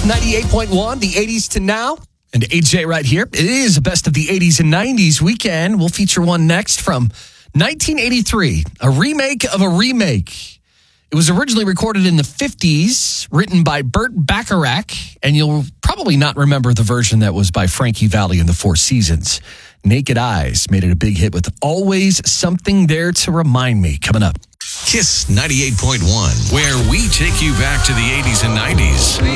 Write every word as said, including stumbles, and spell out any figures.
ninety-eight point one, the eighties to now. And A J right here. It is a best of the eighties and nineties weekend. We'll feature one next from nineteen eighty-three, a remake of a remake. It was originally recorded in the fifties, written by Burt Bacharach, and you'll probably not remember the version that was by Frankie Valli and the Four Seasons. Naked Eyes made it a big hit with Always Something There to Remind Me. Coming up. Kiss ninety-eight point one, where we take you back to the eighties and nineties.